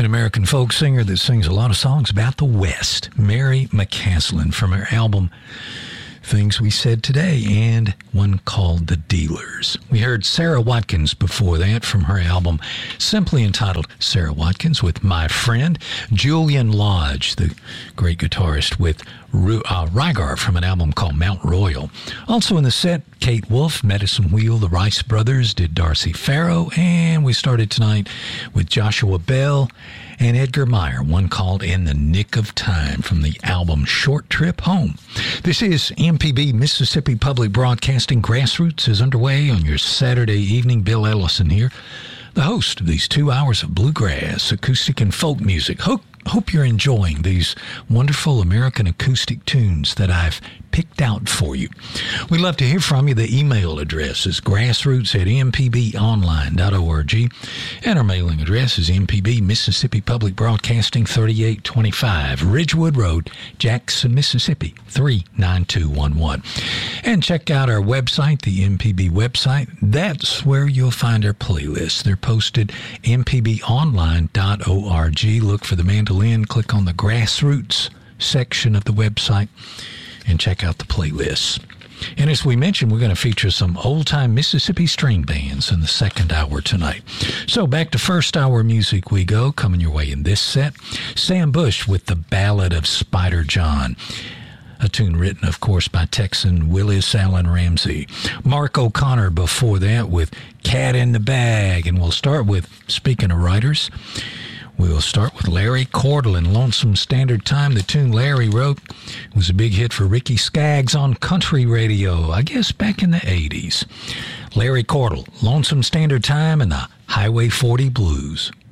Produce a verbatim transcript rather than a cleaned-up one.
an American folk singer that sings a lot of songs about the West, Mary McCaslin, from her album Things We Said Today, and one called The Dealers. We heard Sarah Watkins before that from her album simply entitled Sarah Watkins with My Friend. Julian Lodge, the great guitarist, with uh, Rygar from an album called Mount Royal. Also in the set, Kate Wolf, Medicine Wheel, the Rice Brothers did Darcy Farrow, and we started tonight with Joshua Bell and Edgar Meyer, one called In the Nick of Time from the album Short Trip Home. This is M P B Mississippi Public Broadcasting. Grassroots is underway on your Saturday evening. Bill Ellison here, the host of these two hours of bluegrass, acoustic, and folk music. Hope, hope you're enjoying these wonderful American acoustic tunes that I've picked out for you. We'd love to hear from you. The email address is grassroots at m p b online dot org, and our mailing address is M P B Mississippi Public Broadcasting, thirty-eight twenty-five Ridgewood Road, Jackson, Mississippi, three nine two one one. And check out our website, the M P B website. That's where you'll find our playlists. They're posted m p b online dot org. Look for the mandolin, click on the Grassroots section of the website, and check out the playlists. And as we mentioned, we're going to feature some old-time Mississippi string bands in the second hour tonight. So back to first hour music we go, coming your way in this set. Sam Bush with the Ballad of Spider John, a tune written, of course, by Texan Willis Allen Ramsey. Mark O'Connor before that with Cat in the Bag. And we'll start with, speaking of writers, we'll start with Larry Cordle and Lonesome Standard Time. The tune Larry wrote was a big hit for Ricky Skaggs on country radio, I guess back in the eighties. Larry Cordle, Lonesome Standard Time, and the Highway forty Blues.